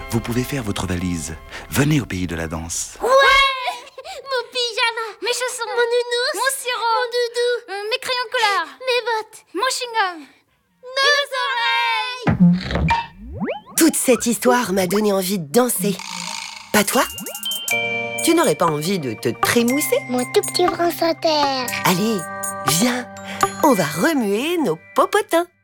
vous pouvez faire votre valise. Venez au pays de la danse. Ouais. Mon pyjama, mes chaussons, mon nounours, mon sirop, mon doudou, mes crayons couleurs, mes bottes, mon chewing-gum, nos oreilles. Toute cette histoire m'a donné envie de danser. Pas toi? Tu n'aurais pas envie de te trémousser? Mon tout petit France Inter. Allez, viens, on va remuer nos popotins.